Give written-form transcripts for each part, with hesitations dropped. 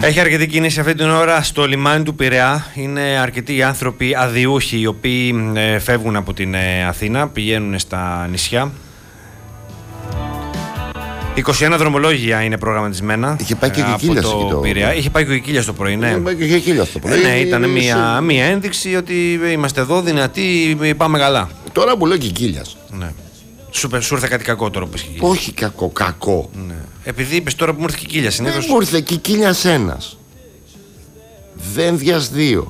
Έχει αρκετή κίνηση αυτή την ώρα στο λιμάνι του Πειραιά. Είναι αρκετοί άνθρωποι αδιούχοι οι οποίοι φεύγουν από την Αθήνα, πηγαίνουν στα νησιά. 21 δρομολόγια είναι προγραμματισμένα. Είχε πάει και ο Κικίλιας από το Πειραιά. Είχε πάει και ο Κικίλιας το πρωί, ναι. Ναι, ήταν μια ένδειξη ότι είμαστε εδώ δυνατοί, πάμε καλά. Τώρα που λέω Κικίλιας. Ναι. Σου ήρθε κάτι κακό τώρα που είπες Κικίλιας. Όχι κακό. Ναι. Επειδή είπες τώρα που μου ήρθε Κικίλιας. Δεν μου ήρθε Κικίλιας 1. Δένδιας 2.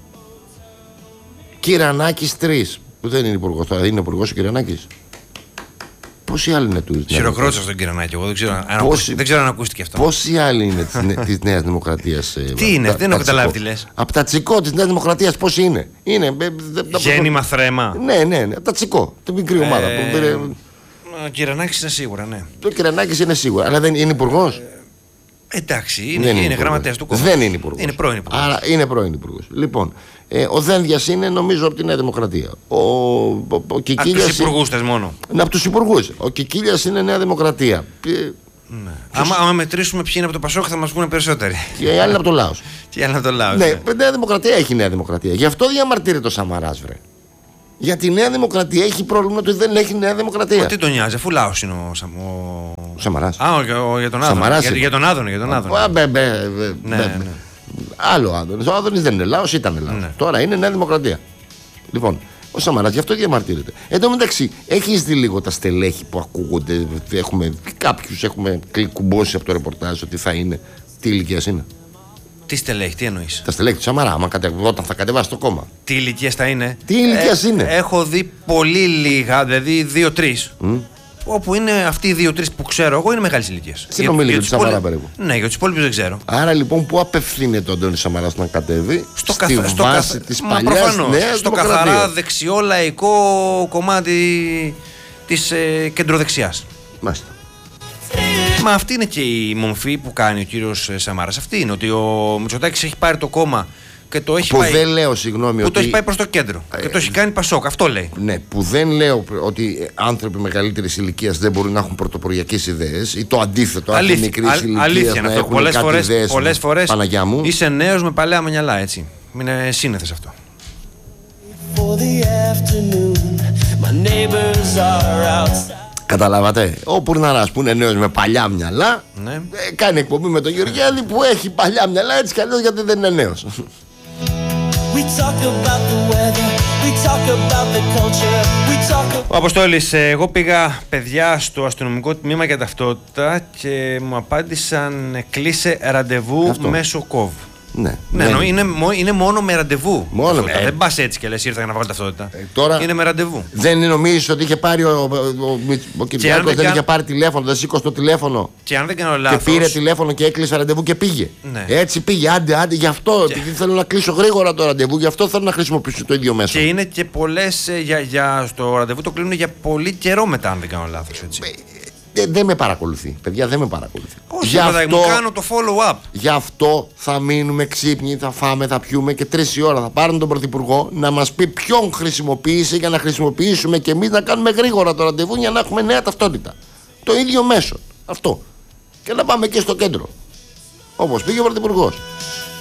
Κυρανάκης 3. Που δεν είναι υπουργός, θα είναι υπουργός ο Κυρανάκης. Πόσοι άλλοι είναι του. Χειροκρότησα στον Κυρανάκη. Εγώ δεν ξέρω αν ακούστηκε αυτό. Πόσοι άλλοι είναι της Νέας Δημοκρατίας. Τι είναι, δεν έχω καταλάβει τι λες. Από τα τσικό της Νέας Δημοκρατίας πόσοι είναι. Γέννημα θρέμα. Ναι, από τα τσικό. Την μικρή ομάδα. Ο Κυρανάκης είναι σίγουρα, ναι. Το Κυρανάκης είναι σίγουρα. Αλλά δεν είναι υπουργός. Εντάξει, είναι γραμματέας του κόμματος. Δεν είναι υπουργός. Είναι πρώην υπουργός. Άρα είναι πρώην υπουργός. Λοιπόν, ο Δένδιας είναι νομίζω από τη Νέα Δημοκρατία. Ο Κικίλιας. Από τους υπουργούς θες μόνο. Από τους υπουργούς. Ο Κικίλιας είναι Νέα Δημοκρατία. Ναι. Άμα μετρήσουμε ποιοι είναι από το Πασόκ θα μας πούνε περισσότεροι. Και οι άλλοι είναι από το Λάος. Ναι, Νέα Δημοκρατία έχει Νέα Δημοκρατία. Γι' αυτό διαμαρτύρεται ο Σαμαράς, βρε. Γιατί η Νέα Δημοκρατία έχει πρόβλημα ότι δεν έχει Νέα Δημοκρατία. Τι τον νοιάζει, αφού Λάος είναι ο Σαμαράς. Για τον Άδωνη. Για τον Άδωνη. Ναι. Άλλο Άδωνης. Ο Άδωνης δεν είναι Λάος, ήταν Λάος. Τώρα είναι Νέα Δημοκρατία. Λοιπόν, ο Σαμαράς γι' αυτό διαμαρτύρεται. Εν τω μεταξύ, έχεις δει λίγο τα στελέχη που ακούγονται. Κάποιους έχουμε κουμπώσει από το ρεπορτάζ ότι θα είναι. Τι ηλικίας είναι. Τι στελέχη, τι εννοείς. Τα στελέχη του Σαμαρά, όταν θα κατεβάσει το κόμμα. Τι ηλικίας θα είναι. Τι ηλικίας είναι. Έχω δει πολύ λίγα, δηλαδή 2-3. Όπου είναι αυτοί οι 2-3 που ξέρω εγώ είναι μεγάλης ηλικίας. Συνομιλεί του Σαμαρά περίπου. Ναι, για τους υπόλοιπους δεν ξέρω. Άρα λοιπόν, πού απευθύνεται ο Αντώνης Σαμαράς να κατέβει. Στη βάση της παλιάς Νέας στο καθαρά δεξιό λαϊκό κομμάτι της κεντροδεξιάς. Μάλιστα. Μα αυτή είναι και η μορφή που κάνει ο κύριος Σαμάρας. Αυτή είναι ότι ο Μητσοτάκης έχει πάρει το κόμμα και το έχει πάει. Δεν λέω, συγγνώμη, που το έχει πάει προς το κέντρο. Και το έχει κάνει Πασόκ. Αυτό λέει. Ναι, που δεν λέω ότι άνθρωποι μεγαλύτερης ηλικίας δεν μπορούν να έχουν πρωτοποριακές ιδέες ή το αντίθετο. Αν μικρής ηλικίας να έχουν κάτι ιδέες. Πολλές φορές Παναγιά μου. Είσαι νέος με παλαιά μυαλά, έτσι. Είναι σύνηθες αυτό. Καταλάβατε, ο Πουρναράς που είναι νέος με παλιά μυαλά, ναι. Κάνει εκπομπή με τον Γεωργιάδη που έχει παλιά μυαλά έτσι κι αλλιώς γιατί δεν είναι νέος. Ο Αποστόλης, εγώ πήγα παιδιά στο αστυνομικό τμήμα για ταυτότητα και μου απάντησαν κλείσε ραντεβού μέσω κόβ. Ναι, είναι μόνο με ραντεβού. Μόνο δεν πας έτσι και λες ήρθα για να βγάλω ταυτότητα. Τώρα είναι με ραντεβού. Δεν νομίζεις ότι είχε πάρει ο Κυριάκος, δεν είχε πάρει τηλέφωνο, δεν σήκωσε το τηλέφωνο. Και αν δεν κάνω λάθος. Και πήρε τηλέφωνο και έκλεισε ραντεβού και πήγε. Ναι. Έτσι πήγε, άντε, γι' αυτό. Επειδή θέλω να κλείσω γρήγορα το ραντεβού, γι' αυτό θέλω να χρησιμοποιήσω το ίδιο μέσο. Και είναι και πολλές στο ραντεβού το κλείνουν για πολύ καιρό μετά, αν δεν κάνω λάθος. Δεν με παρακολουθεί, παιδιά, δεν με παρακολουθεί. Όχι, μου κάνω το follow-up. Γι' αυτό θα μείνουμε ξύπνοι, θα φάμε, θα πιούμε και 3 η ώρα θα πάρουν τον Πρωθυπουργό να μας πει ποιον χρησιμοποίησε για να χρησιμοποιήσουμε και εμείς να κάνουμε γρήγορα το ραντεβού για να έχουμε νέα ταυτότητα. Το ίδιο μέσο. Αυτό. Και να πάμε και στο κέντρο. Όπως πήγε ο Πρωθυπουργός.